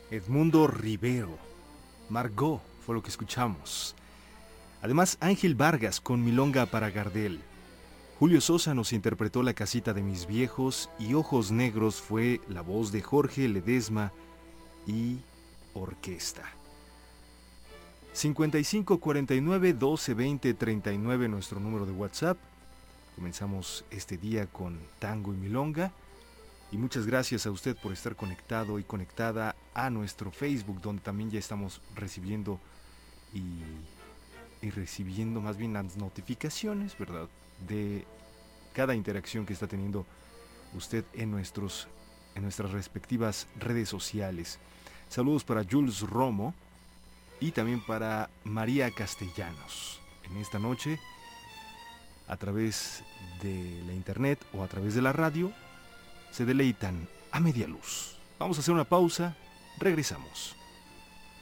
Edmundo Rivero, Margot fue lo que escuchamos. Además, Ángel Vargas con Milonga para Gardel. Julio Sosa nos interpretó La casita de mis viejos y Ojos negros fue la voz de Jorge Ledesma y orquesta. 55 49 12 20 39 nuestro número de WhatsApp. Comenzamos este día con tango y milonga. Y muchas gracias a usted por estar conectado y conectada a nuestro Facebook, donde también ya estamos recibiendo y recibiendo más bien las notificaciones, ¿verdad?, de cada interacción que está teniendo usted en nuestras respectivas redes sociales. Saludos para Jules Romo y también para María Castellanos. En esta noche, a través de la internet o a través de la radio, se deleitan a media luz. Vamos a hacer una pausa, regresamos.